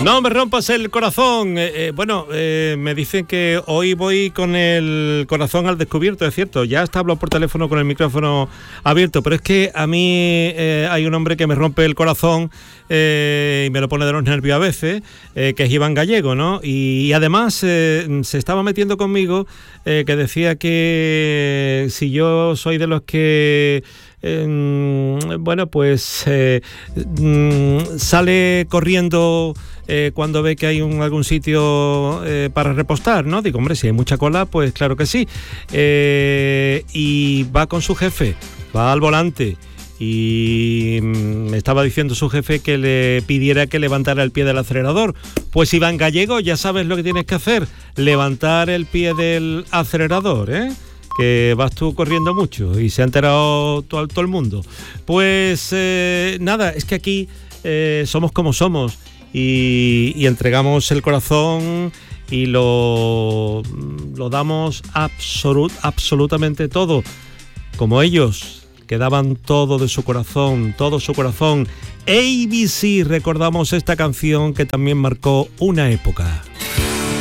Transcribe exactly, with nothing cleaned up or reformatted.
No me rompas el corazón. Eh, eh, bueno, eh, me dicen que hoy voy con el corazón al descubierto, es cierto. Ya hasta hablo por teléfono con el micrófono abierto, pero es que a mí eh, hay un hombre que me rompe el corazón eh, y me lo pone de los nervios a veces, eh, que es Iván Gallego, ¿no? Y, y además eh, se estaba metiendo conmigo, eh, que decía que si yo soy de los que... Eh, bueno, pues eh, mm, sale corriendo eh, cuando ve que hay un, algún sitio eh, para repostar, ¿no? Digo, hombre, si hay mucha cola, pues claro que sí. Eh, y va con su jefe, va al volante y me estaba diciendo su jefe que le pidiera que levantara el pie del acelerador. Pues Iván Gallego, ya sabes lo que tienes que hacer, levantar el pie del acelerador, ¿eh? Que vas tú corriendo mucho y se ha enterado todo, todo el mundo. Pues eh, nada, es que aquí eh, somos como somos y, y entregamos el corazón y lo, lo damos absolut, absolutamente todo, como ellos, que daban todo de su corazón, todo su corazón. A B C, recordamos esta canción que también marcó una época.